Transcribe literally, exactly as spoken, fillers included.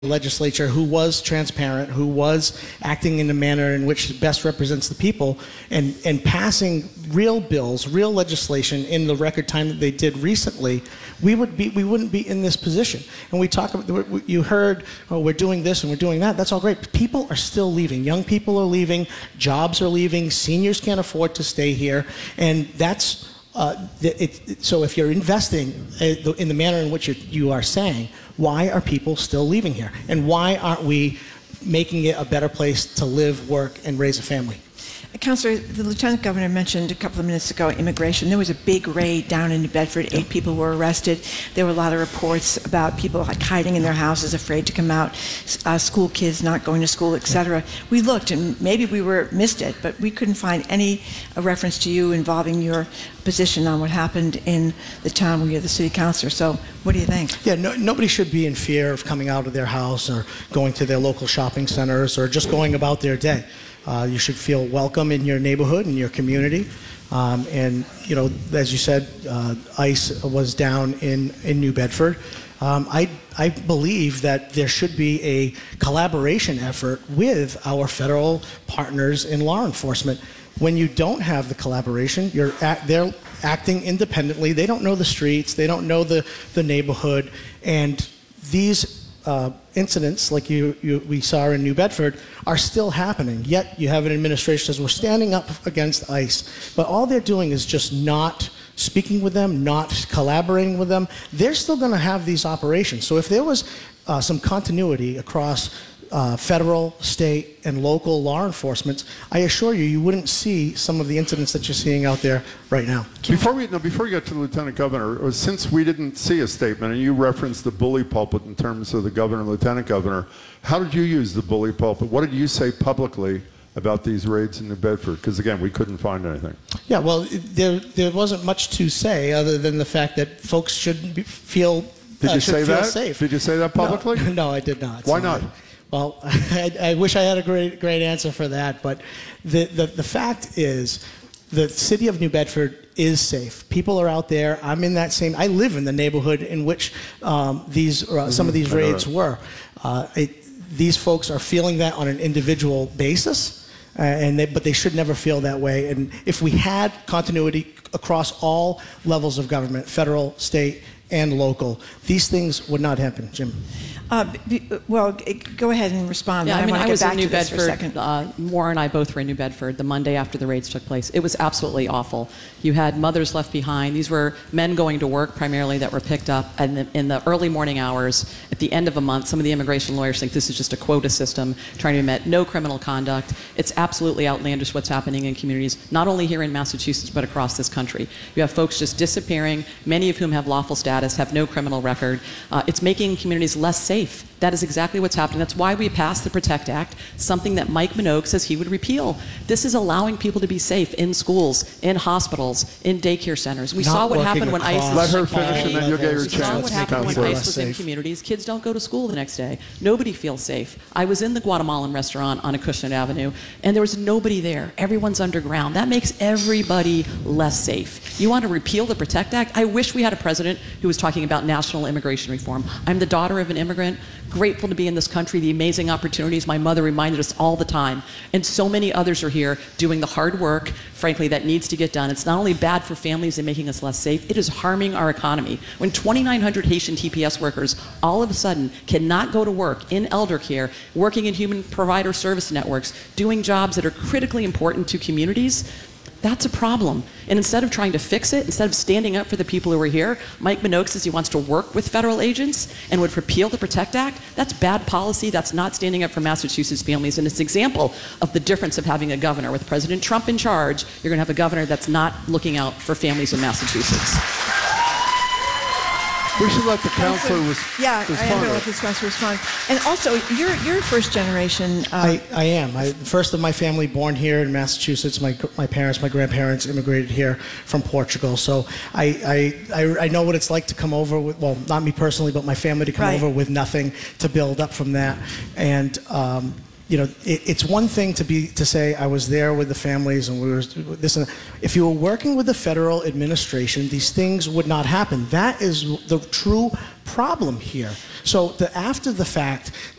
legislature who was transparent, who was acting in a manner in which best represents the people, and, and passing real bills, real legislation in the record time that they did recently, we would be, we wouldn't be in this position. And we talk about, you heard, oh, we're doing this and we're doing that. That's all great. People are still leaving. Young people are leaving. Jobs are leaving. Seniors can't afford to stay here. And that's, uh, it, it, so if you're investing in the manner in which you're, you are saying, why are people still leaving here? And why aren't we making it a better place to live, work, and raise a family? Councillor, the Lieutenant Governor mentioned a couple of minutes ago immigration. There was a big raid down in New Bedford. Eight people were arrested. There were a lot of reports about people like hiding in their houses, afraid to come out, uh, school kids not going to school, et cetera. We looked, and maybe we were missed it, but we couldn't find any uh, reference to you involving your position on what happened in the town where you're the city councillor. So what do you think? Yeah, no, nobody should be in fear of coming out of their house or going to their local shopping centers or just going about their day. Uh, you should feel welcome in your neighborhood, in your community. Um, and, you know, as you said, uh, ICE was down in, in New Bedford. Um, I, I believe that there should be a collaboration effort with our federal partners in law enforcement. When you don't have the collaboration, you're act, they're acting independently. They don't know the streets. They don't know the, the neighborhood. And these Uh, incidents like you, you, we saw in New Bedford are still happening. Yet you have an administration that says we're standing up against ICE, but all they're doing is just not speaking with them, not collaborating with them. They're still going to have these operations. So if there was uh, some continuity across uh, federal, state, and local law enforcement, I assure you, you wouldn't see some of the incidents that you're seeing out there right now. Before we, no, before we get to the Lieutenant Governor, since we didn't see a statement, and you referenced the bully pulpit in terms of the Governor and Lieutenant Governor, how did you use the bully pulpit? What did you say publicly about these raids in New Bedford? Because again, we couldn't find anything. Yeah, well, there, there wasn't much to say other than the fact that folks should be, feel, did uh, you should say feel that? safe. Did you say that publicly? No, no I did not. Why so not? I, Well, I, I wish I had a great, great answer for that, but the, the, the fact is the city of New Bedford is safe. People are out there. I'm in that same, I live in the neighborhood in which um, these, uh, mm-hmm. some of these raids were. Uh, it, these folks are feeling that on an individual basis, uh, and they, but they should never feel that way. And if we had continuity across all levels of government, federal, state, and local, these things would not happen. Jim. Uh, b- well, go ahead and respond. Yeah, I mean, I, I was in New for a Bedford. second. Uh, Warren and I both were in New Bedford the Monday after the raids took place. It was absolutely awful. You had mothers left behind. These were men going to work primarily that were picked up in the, in the early morning hours at the end of a month. Some of the immigration lawyers think this is just a quota system trying to be met. No criminal conduct. It's absolutely outlandish what's happening in communities, not only here in Massachusetts, but across this country. You have folks just disappearing, many of whom have lawful status, have no criminal record. Uh, it's making communities less safe. That is exactly what's happening. That's why we passed the PROTECT Act, something that Mike Minogue says he would repeal. This is allowing people to be safe in schools, in hospitals, in daycare centers. We Not saw what happened when ICE... Let her finish and then you'll get your chance. We saw what happened when ICE was in communities. Kids don't go to school the next day. Nobody feels safe. I was in the Guatemalan restaurant on Acushnet Avenue, and there was nobody there. Everyone's underground. That makes everybody less safe. You want to repeal the PROTECT Act? I wish we had a president who was talking about national immigration reform. I'm the daughter of an immigrant, grateful to be in this country, the amazing opportunities my mother reminded us all the time. And so many others are here doing the hard work, frankly, that needs to get done. It's not only bad for families and making us less safe, it is harming our economy. When twenty-nine hundred Haitian T P S workers all of a sudden cannot go to work in elder care, working in human provider service networks, doing jobs that are critically important to communities, that's a problem. And instead of trying to fix it, instead of standing up for the people who are here, Mike Minogue says he wants to work with federal agents and would repeal the PROTECT Act. That's bad policy. That's not standing up for Massachusetts families. And it's an example of the difference of having a governor. With President Trump in charge, you're going to have a governor that's not looking out for families in Massachusetts. We should let the councilor res- yeah, respond. I am going to let this councilor respond. And also, you're, you're first generation. Uh, I, I am. I, first of my family born here in Massachusetts. My, my parents, my grandparents immigrated here from Portugal. So I, I, I, I know what it's like to come over with, well, not me personally, but my family to come right. over with nothing, to build up from that. And um, you know, it, it's one thing to be to say I was there with the families and we were this and that. If you were working with the federal administration, these things would not happen. That is the true problem here. So the after the fact